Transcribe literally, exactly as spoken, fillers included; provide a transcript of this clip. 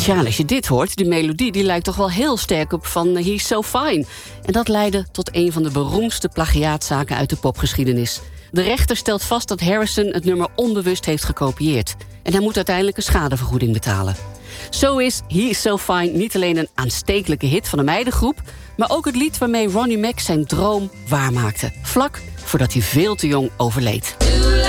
Tja, als je dit hoort, die melodie die lijkt toch wel heel sterk op van uh, He's So Fine. En dat leidde tot een van de beroemdste plagiaatzaken uit de popgeschiedenis. De rechter stelt vast dat Harrison het nummer onbewust heeft gekopieerd. En hij moet uiteindelijk een schadevergoeding betalen. Zo is He's So Fine niet alleen een aanstekelijke hit van de meidengroep, maar ook het lied waarmee Ronnie Mac zijn droom waarmaakte, vlak voordat hij veel te jong overleed.